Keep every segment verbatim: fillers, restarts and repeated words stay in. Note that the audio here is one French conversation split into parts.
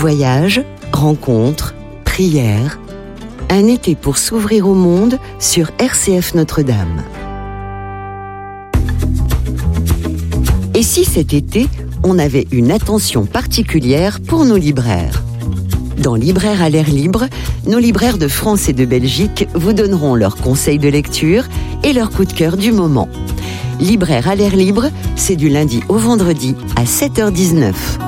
Voyages, rencontres, prières. Un été pour s'ouvrir au monde sur R C F Notre-Dame. Et si cet été, on avait une attention particulière pour nos libraires ? Dans Libraires à l'air libre, nos libraires de France et de Belgique vous donneront leurs conseils de lecture et leurs coups de cœur du moment. Libraires à l'air libre, c'est du lundi au vendredi à sept heures dix-neuf.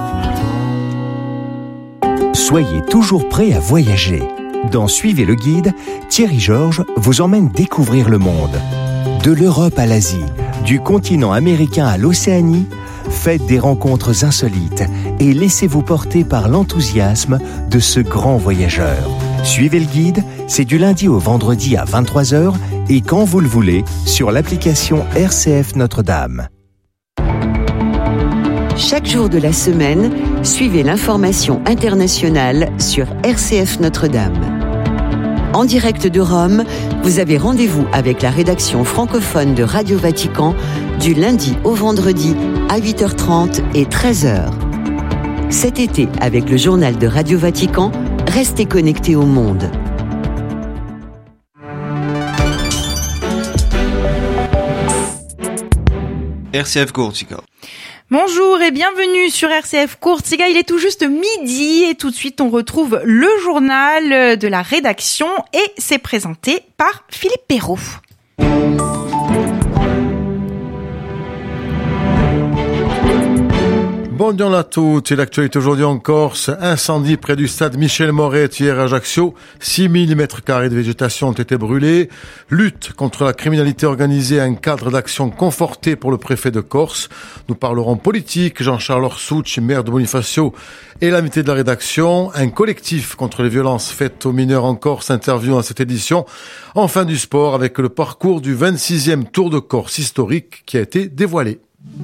Soyez toujours prêts à voyager. Dans Suivez le guide, Thierry Georges vous emmène découvrir le monde. De l'Europe à l'Asie, du continent américain à l'Océanie, faites des rencontres insolites et laissez-vous porter par l'enthousiasme de ce grand voyageur. Suivez le guide, c'est du lundi au vendredi à vingt-trois heures et quand vous le voulez sur l'application R C F Notre-Dame. Chaque jour de la semaine, suivez l'information internationale sur R C F Notre-Dame. En direct de Rome, vous avez rendez-vous avec la rédaction francophone de Radio Vatican du lundi au vendredi à huit heures trente et treize heures. Cet été, avec le journal de Radio Vatican, restez connectés au monde. R C F Courtica. Bonjour et bienvenue sur R C F Courtica. Il est tout juste midi et tout de suite on retrouve le journal de la rédaction et c'est présenté par Philippe Perrault. Bonjour à tous, et l'actualité aujourd'hui en Corse, incendie près du stade Michel Moret hier à Ajaccio, six mille mètres carrés de végétation ont été brûlés, lutte contre la criminalité organisée, un cadre d'action conforté pour le préfet de Corse. Nous parlerons politique, Jean-Charles Orsouch, maire de Bonifacio, et l'invité de la rédaction, un collectif contre les violences faites aux mineurs en Corse interview dans cette édition. Enfin du sport avec le parcours du vingt-sixième Tour de Corse historique qui a été dévoilé.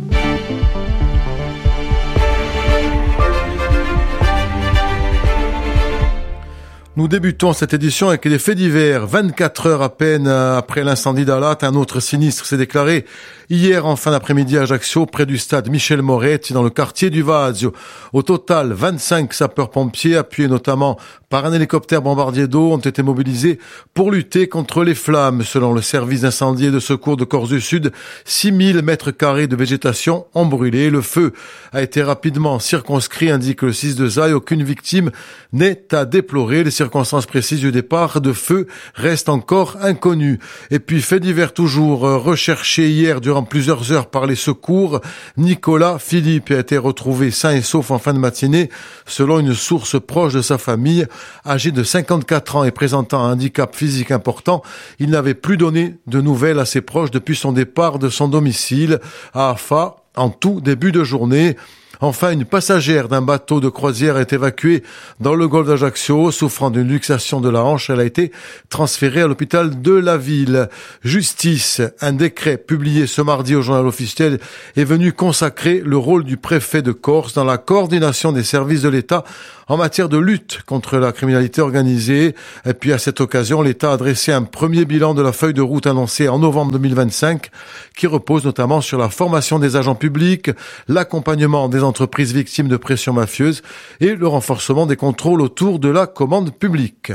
Nous débutons cette édition avec des faits divers. vingt-quatre heures à peine après l'incendie d'Alat, un autre sinistre s'est déclaré hier en fin d'après-midi à Ajaccio, près du stade Michel Moretti, dans le quartier du Vasio. Au total, vingt-cinq sapeurs-pompiers, appuyés notamment par un hélicoptère bombardier d'eau, ont été mobilisés pour lutter contre les flammes. Selon le service d'incendie et de secours de Corse du Sud, six mille mètres carrés de végétation ont brûlé. Le feu a été rapidement circonscrit, indique le S I S de Zaï. Aucune victime n'est à déplorer. Les circonstances précises du départ de feu restent encore inconnues. Et puis, fait divers toujours, recherché hier durant plusieurs heures par les secours, Nicolas Philippe a été retrouvé sain et sauf en fin de matinée, selon une source proche de sa famille. Âgé de cinquante-quatre ans et présentant un handicap physique important, il n'avait plus donné de nouvelles à ses proches depuis son départ de son domicile à Afa, en tout début de journée. Enfin, une passagère d'un bateau de croisière est évacuée dans le golfe d'Ajaccio. Souffrant d'une luxation de la hanche, elle a été transférée à l'hôpital de la ville. Justice, un décret publié ce mardi au journal officiel est venu consacrer le rôle du préfet de Corse dans la coordination des services de l'État en matière de lutte contre la criminalité organisée. Et puis à cette occasion, l'État a dressé un premier bilan de la feuille de route annoncée en novembre deux mille vingt-cinq, qui repose notamment sur la formation des agents publics, l'accompagnement des entreprises victimes de pression mafieuse et le renforcement des contrôles autour de la commande publique.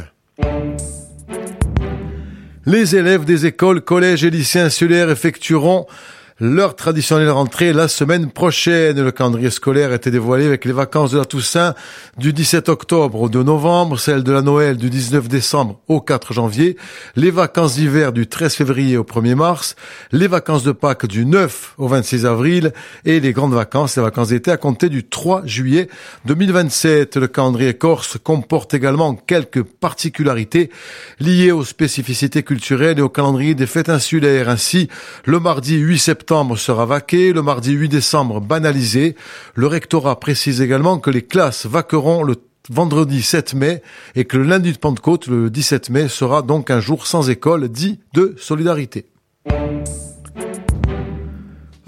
Les élèves des écoles, collèges et lycées insulaires effectueront leur traditionnelle rentrée la semaine prochaine. Le calendrier scolaire a été dévoilé avec les vacances de la Toussaint du dix-sept octobre au deux novembre, celles de la Noël du dix-neuf décembre au quatre janvier, les vacances d'hiver du treize février au premier mars, les vacances de Pâques du neuf au vingt-six avril et les grandes vacances, les vacances d'été à compter du trois juillet deux mille vingt-sept. Le calendrier corse comporte également quelques particularités liées aux spécificités culturelles et au calendrier des fêtes insulaires. Ainsi, le mardi huit septembre sera vaqué, le mardi huit décembre banalisé. Le rectorat précise également que les classes vaqueront le vendredi sept mai et que le lundi de Pentecôte, le dix-sept mai, sera donc un jour sans école dit de solidarité.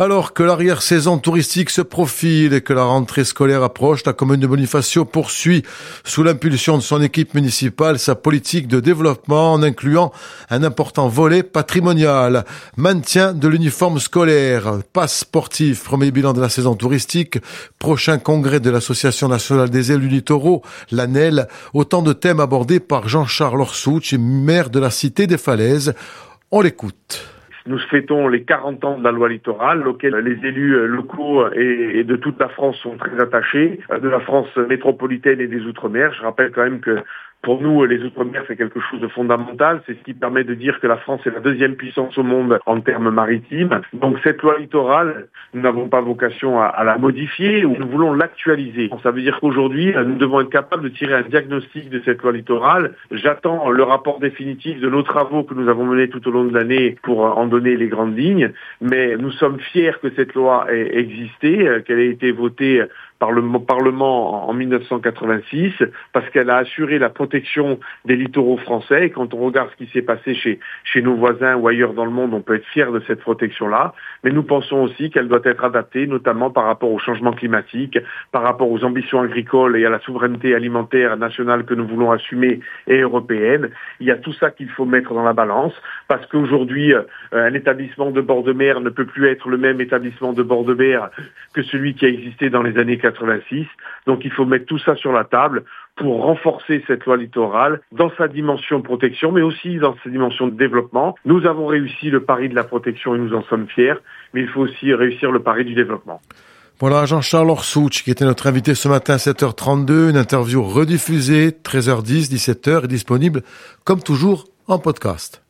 Alors que l'arrière-saison touristique se profile et que la rentrée scolaire approche, la commune de Bonifacio poursuit, sous l'impulsion de son équipe municipale, sa politique de développement en incluant un important volet patrimonial. Maintien de l'uniforme scolaire, passe sportif, premier bilan de la saison touristique, prochain congrès de l'Association nationale des élus littoraux, l'A N E L, autant de thèmes abordés par Jean-Charles Orsouch, maire de la Cité des Falaises. On l'écoute. Nous fêtons les quarante ans de la loi littorale, auquel les élus locaux et de toute la France sont très attachés, de la France métropolitaine et des Outre-mer. Je rappelle quand même que pour nous, les Outre-mer, c'est quelque chose de fondamental. C'est ce qui permet de dire que la France est la deuxième puissance au monde en termes maritimes. Donc cette loi littorale, nous n'avons pas vocation à, à la modifier, ou nous voulons l'actualiser. Ça veut dire qu'aujourd'hui, nous devons être capables de tirer un diagnostic de cette loi littorale. J'attends le rapport définitif de nos travaux que nous avons menés tout au long de l'année pour en donner les grandes lignes. Mais nous sommes fiers que cette loi ait existé, qu'elle ait été votée par le Parlement en dix-neuf cent quatre-vingt-six, parce qu'elle a assuré la protection des littoraux français. Et quand on regarde ce qui s'est passé chez, chez nos voisins ou ailleurs dans le monde, on peut être fier de cette protection-là. Mais nous pensons aussi qu'elle doit être adaptée, notamment par rapport au changement climatique, par rapport aux ambitions agricoles et à la souveraineté alimentaire nationale que nous voulons assumer et européenne. Il y a tout ça qu'il faut mettre dans la balance, parce qu'aujourd'hui, euh, un établissement de bord de mer ne peut plus être le même établissement de bord de mer que celui qui a existé dans les années quatre-vingt-six. Donc il faut mettre tout ça sur la table pour renforcer cette loi littorale dans sa dimension de protection, mais aussi dans sa dimension de développement. Nous avons réussi le pari de la protection et nous en sommes fiers, mais il faut aussi réussir le pari du développement. Voilà, Jean-Charles Orsouch, qui était notre invité ce matin à sept heures trente-deux, une interview rediffusée, treize heures dix, dix-sept heures, et disponible, comme toujours, en podcast.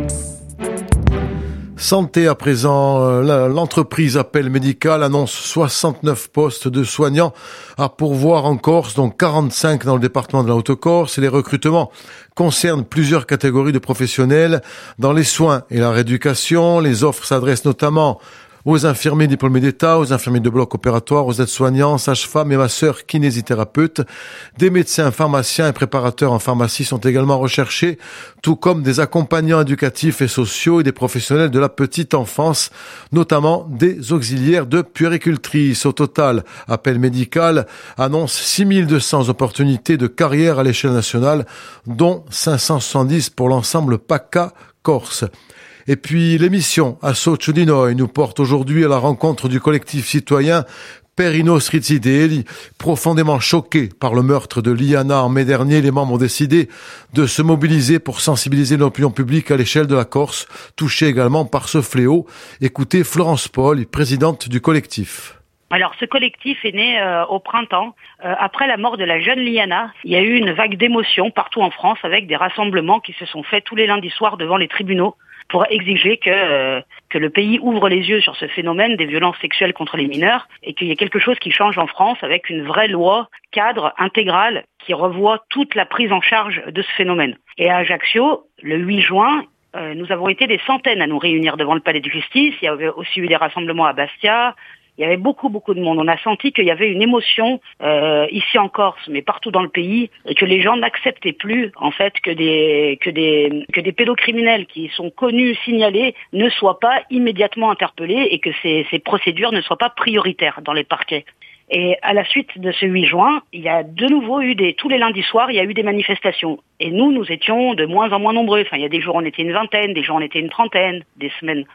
Santé à présent, l'entreprise Appel Médical annonce soixante-neuf postes de soignants à pourvoir en Corse, dont quarante-cinq dans le département de la Haute-Corse. Et les recrutements concernent plusieurs catégories de professionnels dans les soins et la rééducation. Les offres s'adressent notamment aux infirmiers diplômés d'État, aux infirmiers de bloc opératoire, aux aides-soignants, sages-femmes et masseurs kinésithérapeutes. Des médecins, pharmaciens et préparateurs en pharmacie sont également recherchés, tout comme des accompagnants éducatifs et sociaux et des professionnels de la petite enfance, notamment des auxiliaires de puéricultrices. Au total, Appel Médical annonce six mille deux cents opportunités de carrière à l'échelle nationale, dont cinq cent soixante-dix pour l'ensemble PACA Corse. Et puis l'émission Asso Ciudinoi nous porte aujourd'hui à la rencontre du collectif citoyen Perino Strizideli. Profondément choqués par le meurtre de Liana en mai dernier, les membres ont décidé de se mobiliser pour sensibiliser l'opinion publique à l'échelle de la Corse, touchée également par ce fléau. Écoutez Florence Paul, présidente du collectif. Alors ce collectif est né euh, au printemps, euh, après la mort de la jeune Liana. Il y a eu une vague d'émotions partout en France avec des rassemblements qui se sont faits tous les lundis soirs devant les tribunaux pour exiger que euh, que le pays ouvre les yeux sur ce phénomène des violences sexuelles contre les mineurs et qu'il y ait quelque chose qui change en France avec une vraie loi cadre intégrale qui revoit toute la prise en charge de ce phénomène. Et à Ajaccio, le huit juin, euh, nous avons été des centaines à nous réunir devant le palais de justice. Il y avait aussi eu des rassemblements à Bastia. Il y avait beaucoup, beaucoup de monde. On a senti qu'il y avait une émotion euh, ici en Corse, mais partout dans le pays, et que les gens n'acceptaient plus, en fait, que des que des que des pédocriminels qui sont connus, signalés, ne soient pas immédiatement interpellés et que ces ces procédures ne soient pas prioritaires dans les parquets. Et à la suite de ce huit juin, il y a de nouveau eu des, tous les lundis soirs, il y a eu des manifestations. Et nous, nous étions de moins en moins nombreux. Enfin, il y a des jours on était une vingtaine, des jours on était une trentaine, des semaines.